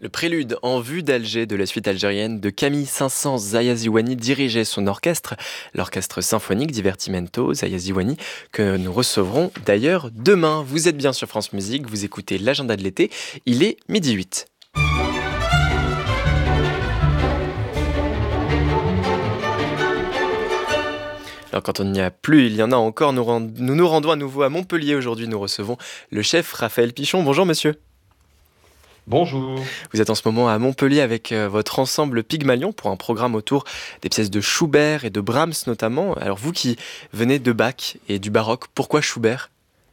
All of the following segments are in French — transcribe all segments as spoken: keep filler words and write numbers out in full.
Le prélude en vue d'Alger de la suite algérienne de Camille Saint-Saëns Zayaziwani dirigeait son orchestre, l'orchestre symphonique Divertimento Zayaziwani, que nous recevrons d'ailleurs demain. Vous êtes bien sur France Musique, vous écoutez l'agenda de l'été, il est midi huit. Alors quand on n'y a plus, il y en a encore. Nous, rend... nous nous rendons à nouveau à Montpellier. Aujourd'hui, nous recevons le chef Raphaël Pichon. Bonjour monsieur. Bonjour. Vous êtes en ce moment à Montpellier avec euh, votre ensemble Pygmalion pour un programme autour des pièces de Schubert et de Brahms notamment. Alors vous qui venez de Bach et du baroque, pourquoi Schubert ?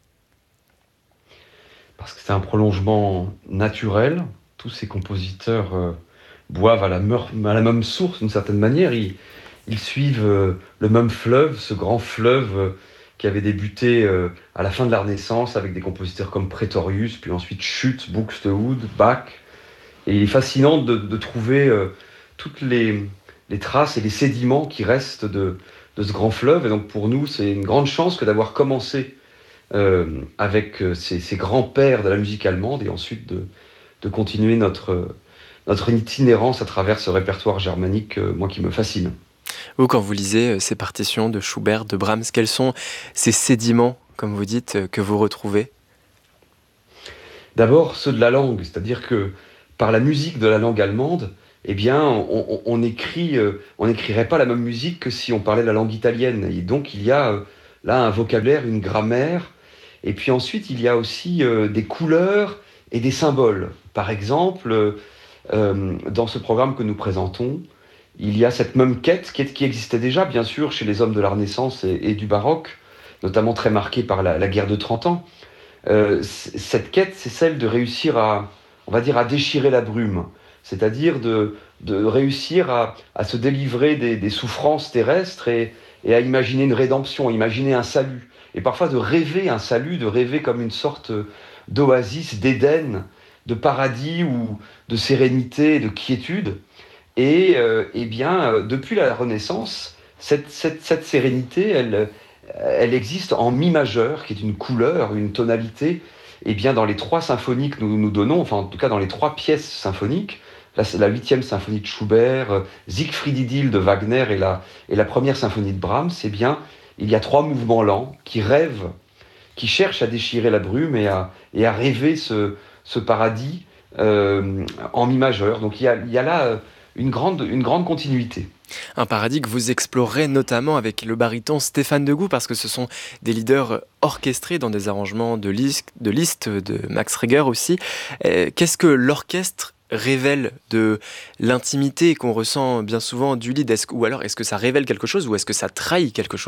Parce que c'est un prolongement naturel. Tous ces compositeurs euh, boivent à la, meur- à la même source d'une certaine manière. Ils, ils suivent euh, le même fleuve, ce grand fleuve euh, qui avait débuté euh, à la fin de la Renaissance avec des compositeurs comme Praetorius, puis ensuite Schütz, Buxtehude, Bach. Et il est fascinant de, de trouver euh, toutes les, les traces et les sédiments qui restent de, de ce grand fleuve. Et donc pour nous, c'est une grande chance que d'avoir commencé euh, avec euh, ces, ces grands-pères de la musique allemande et ensuite de, de continuer notre, notre itinérance à travers ce répertoire germanique, euh, moi qui me fascine. Vous, quand vous lisez euh, ces partitions de Schubert, de Brahms, quels sont ces sédiments, comme vous dites, euh, que vous retrouvez ? D'abord, ceux de la langue, c'est-à-dire que par la musique de la langue allemande, eh bien, on, on, on écrit, euh, on n'écrirait pas la même musique que si on parlait la langue italienne. Et donc, il y a euh, là un vocabulaire, une grammaire. Et puis ensuite, il y a aussi euh, des couleurs et des symboles. Par exemple, euh, euh, dans ce programme que nous présentons, il y a cette même quête, quête qui existait déjà, bien sûr, chez les hommes de la Renaissance et, et du baroque, notamment très marquée par la, la guerre de trente ans. Euh, c- cette quête, c'est celle de réussir à, on va dire, à déchirer la brume, c'est-à-dire de, de réussir à, à se délivrer des, des souffrances terrestres et, et à imaginer une rédemption, imaginer un salut, et parfois de rêver un salut, de rêver comme une sorte d'oasis, d'Éden, de paradis ou de sérénité, de quiétude. Et euh, eh bien, euh, depuis la Renaissance, cette, cette, cette sérénité, elle, elle existe en mi majeur, qui est une couleur, une tonalité, et bien dans les trois symphonies que nous nous donnons, enfin en tout cas dans les trois pièces symphoniques, là c'est la huitième symphonie de Schubert, euh, Siegfried Idyll de Wagner et la, et la première symphonie de Brahms, eh bien il y a trois mouvements lents qui rêvent, qui cherchent à déchirer la brume et à, et à rêver ce, ce paradis euh, en mi majeur. Donc il y a, il y a là euh, une grande, une grande continuité. Un paradis que vous explorerez notamment avec le baryton Stéphane Degout, parce que ce sont des leaders orchestrés dans des arrangements de Liszt, de, Liszt, de Max Reger aussi. Euh, Qu'est-ce que l'orchestre révèle de l'intimité qu'on ressent bien souvent du lead, est-ce, ou alors est-ce que ça révèle quelque chose ou est-ce que ça trahit quelque chose ?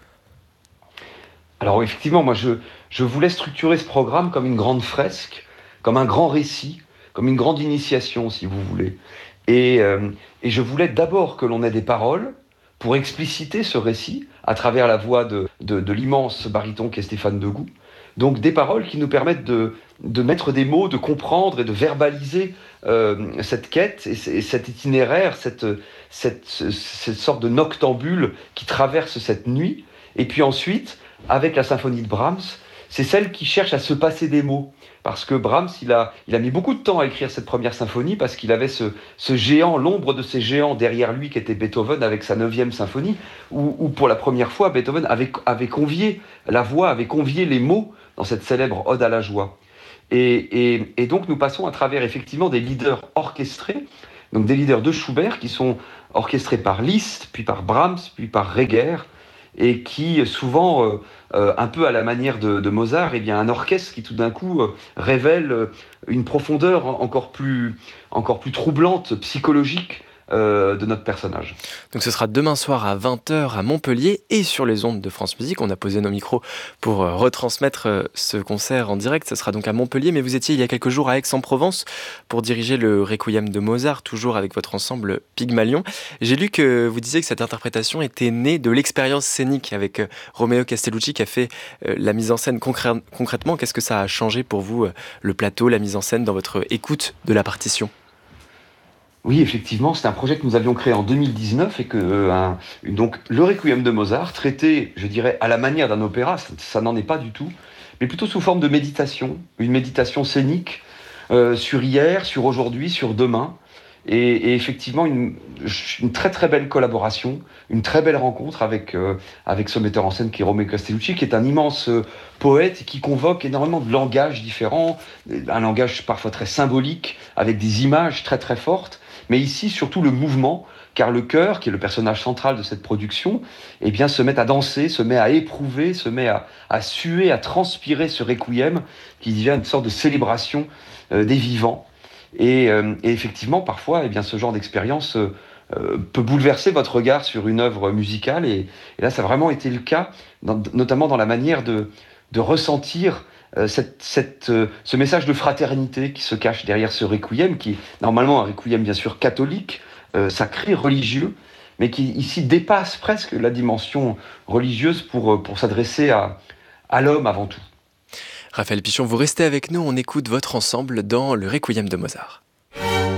Alors effectivement, moi je, je voulais structurer ce programme comme une grande fresque, comme un grand récit, comme une grande initiation si vous voulez. Et, euh, et je voulais d'abord que l'on ait des paroles pour expliciter ce récit à travers la voix de, de, de l'immense baryton qu'est Stéphane Degout. Donc des paroles qui nous permettent de, de mettre des mots, de comprendre et de verbaliser euh, cette quête et, et cet itinéraire, cette, cette, cette sorte de noctambule qui traverse cette nuit. Et puis ensuite, avec la symphonie de Brahms, c'est celle qui cherche à se passer des mots. Parce que Brahms, il a, il a mis beaucoup de temps à écrire cette première symphonie parce qu'il avait ce, ce géant, l'ombre de ces géants derrière lui qui était Beethoven avec sa neuvième symphonie, où, où pour la première fois, Beethoven avait, avait convié la voix, avait convié les mots dans cette célèbre Ode à la joie. Et, et, et donc nous passons à travers effectivement des leaders orchestrés, donc des leaders de Schubert qui sont orchestrés par Liszt, puis par Brahms, puis par Reger, et qui souvent, euh, euh, un peu à la manière de, de Mozart, eh bien, un orchestre qui tout d'un coup euh, révèle euh, une profondeur encore plus, encore plus troublante, psychologique euh, de notre personnage. Donc ce sera demain soir à vingt heures à Montpellier et sur les ondes de France Musique. On a posé nos micros pour euh, retransmettre euh, ce concert en direct. Ce sera donc à Montpellier, mais vous étiez il y a quelques jours à Aix-en-Provence pour diriger le Requiem de Mozart, toujours avec votre ensemble Pygmalion. J'ai lu que vous disiez que cette interprétation était née de l'expérience scénique avec euh, Romeo Castellucci qui a fait euh, la mise en scène concrè- concrètement. Qu'est-ce que ça a changé pour vous, euh, le plateau, la mise en scène dans votre écoute de la partition ? Oui, effectivement, c'est un projet que nous avions créé en deux mille dix-neuf et que euh, un- donc le Requiem de Mozart, traité, je dirais, à la manière d'un opéra, ça, ça n'en est pas du tout, mais plutôt sous forme de méditation, une méditation scénique euh, sur hier, sur aujourd'hui, sur demain. Et, et effectivement, une, une très très belle collaboration, une très belle rencontre avec, euh, avec ce metteur en scène qui est Romeo Castellucci, qui est un immense euh, poète et qui convoque énormément de langages différents, un langage parfois très symbolique, avec des images très très fortes, mais ici surtout le mouvement, car le chœur, qui est le personnage central de cette production, eh bien, se met à danser, se met à éprouver, se met à, à suer, à transpirer ce requiem, qui devient une sorte de célébration euh, des vivants. Et, euh, et effectivement, parfois, eh bien, ce genre d'expérience euh, euh, peut bouleverser votre regard sur une œuvre musicale. Et, et là, ça a vraiment été le cas, dans- notamment dans la manière de, de ressentir euh, cette, cette, euh, ce message de fraternité qui se cache derrière ce requiem, qui est normalement un requiem bien sûr catholique, euh, sacré, religieux, mais qui ici dépasse presque la dimension religieuse pour, euh, pour s'adresser à, à l'homme avant tout. Raphaël Pichon, vous restez avec nous, on écoute votre ensemble dans le Requiem de Mozart.